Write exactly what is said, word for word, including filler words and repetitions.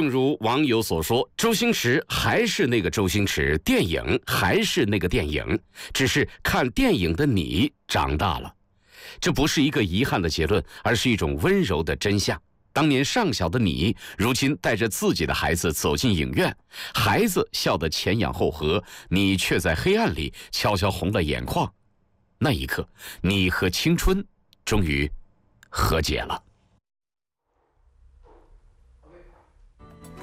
正如网友所说，周星驰还是那个周星驰，电影还是那个电影，只是看电影的你长大了。这不是一个遗憾的结论，而是一种温柔的真相。当年尚小的你，如今带着自己的孩子走进影院，孩子笑得前仰后合，你却在黑暗里悄悄红了眼眶。那一刻，你和青春终于和解了。